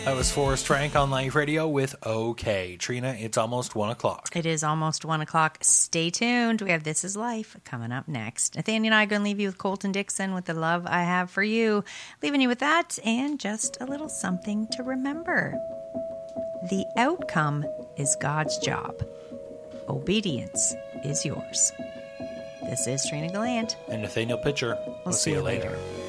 That was Forrest Frank on Life Radio with OK. Trina, it's almost 1 o'clock. It is almost 1 o'clock. Stay tuned. We have This Is Life coming up next. Nathaniel and I are going to leave you with Colton Dixon with The Love I Have for You. Leaving you with that and just a little something to remember. The outcome is God's job. Obedience is yours. This is Trina Gallant. And Nathaniel Pitcher. We'll see you later.